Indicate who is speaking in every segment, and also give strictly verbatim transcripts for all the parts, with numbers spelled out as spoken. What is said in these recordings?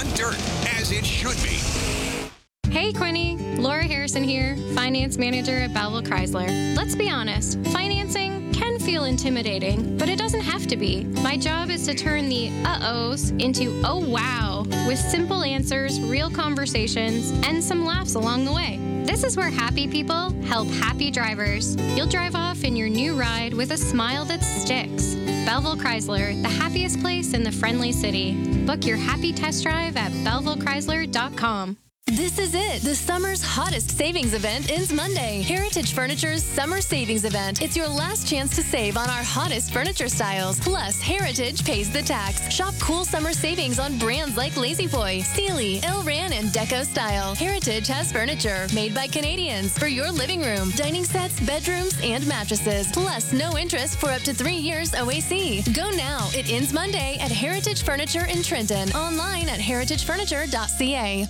Speaker 1: on dirt, as it should be.
Speaker 2: Hey, Quinny. Laura Harrison here, finance manager at Belleville Chrysler. Let's be honest, financing can feel intimidating, but it doesn't have to be. My job is to turn the uh-ohs into oh wow with simple answers, real conversations, and some laughs along the way. This is where happy people help happy drivers. You'll drive off in your new ride with a smile that sticks. Belleville Chrysler, the happiest place in the friendly city. Book your happy test drive at belleville chrysler dot com.
Speaker 3: This is it. The summer's hottest savings event ends Monday. Heritage Furniture's Summer Savings Event. It's your last chance to save on our hottest furniture styles. Plus, Heritage pays the tax. Shop cool summer savings on brands like La-Z-Boy, Sealy, Elran, and Deco Style. Heritage has furniture made by Canadians for your living room, dining sets, bedrooms, and mattresses. Plus, no interest for up to three years O A C. Go now. It ends Monday at Heritage Furniture in Trenton. Online at heritage furniture dot c a.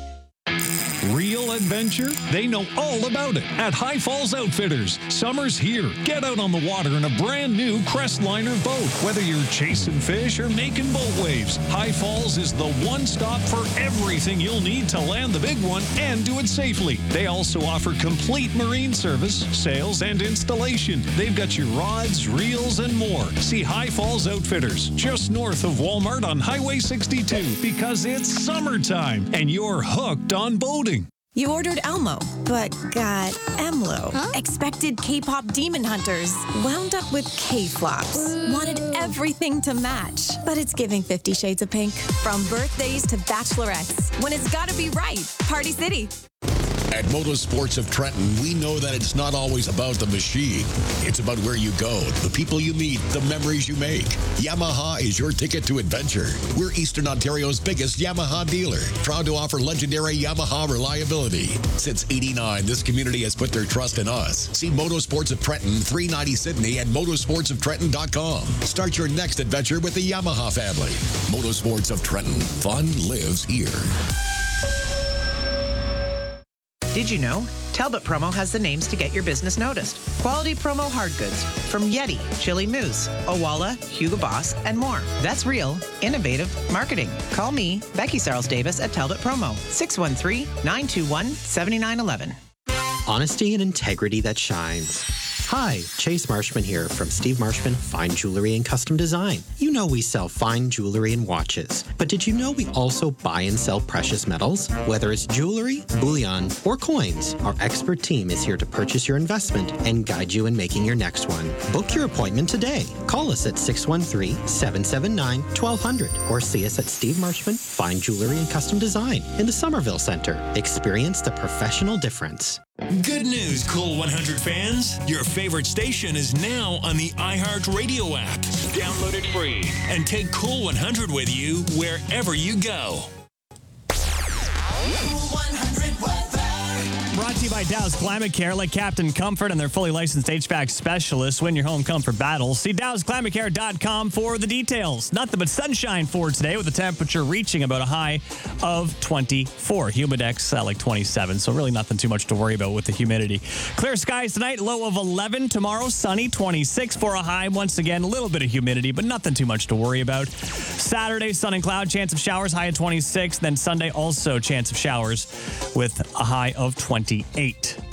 Speaker 4: Real adventure? They know all about it at High Falls Outfitters. Summer's here. Get out on the water in a brand new Crestliner boat. Whether you're chasing fish or making boat waves, High Falls is the one stop for everything you'll need to land the big one and do it safely. They also offer complete marine service, sales, and installation. They've got your rods, reels, and more. See High Falls Outfitters just north of Walmart on Highway sixty-two because it's summertime and you're hooked on boating.
Speaker 5: You ordered Elmo, but got Emlo.
Speaker 2: Huh?
Speaker 5: Expected K-pop demon hunters. Wound up with K-flops. Wanted everything to match. But it's giving Fifty Shades of Pink. From birthdays to bachelorettes. When it's gotta be right. Party City.
Speaker 6: At Motorsports of Trenton, we know that it's not always about the machine. It's about where you go, the people you meet, the memories you make. Yamaha is your ticket to adventure. We're Eastern Ontario's biggest Yamaha dealer, proud to offer legendary Yamaha reliability. Since eighty-nine, this community has put their trust in us. See Motorsports of Trenton, three ninety Sydney at motorsports of trenton dot com. Start your next adventure with the Yamaha family. Motorsports of Trenton. Fun lives here.
Speaker 7: Did you know? Talbot Promo has the names to get your business noticed. Quality promo hard goods from Yeti, Chili Moose, Owala, Hugo Boss, and more. That's real, innovative marketing. Call me, Becky Sarles Davis at Talbot Promo, six one three, nine two one, seven nine one one.
Speaker 8: Honesty and integrity that shines. Hi, Chase Marshman here from Steve Marshman Fine Jewelry and Custom Design. You know we sell fine jewelry and watches, but did you know we also buy and sell precious metals? Whether it's jewelry, bullion, or coins, our expert team is here to purchase your investment and guide you in making your next one. Book your appointment today. Call us at six one three, seven seven nine, one two zero zero or see us at Steve Marshman Fine Jewelry and Custom Design in the Somerville Center. Experience the professional difference.
Speaker 9: Good news, Cool one hundred fans. Your favorite station is now on the iHeartRadio app. Download it free and take Cool one hundred with you wherever you go.
Speaker 10: Cool one hundred weather.
Speaker 11: Brought to you by Dow's Climate Care. Let Captain Comfort and their fully licensed H V A C specialists win your home comfort battles. See Dows Climate Care dot com for the details. Nothing but sunshine for today with the temperature reaching about a high of twenty-four. Humidex uh, like twenty-seven, so really nothing too much to worry about with the humidity. Clear skies tonight, low of eleven. Tomorrow, sunny, twenty-six for a high. Once again, a little bit of humidity, but nothing too much to worry about. Saturday, sun and cloud, chance of showers, high of twenty-six. Then Sunday, also chance of showers with a high of twenty-eight.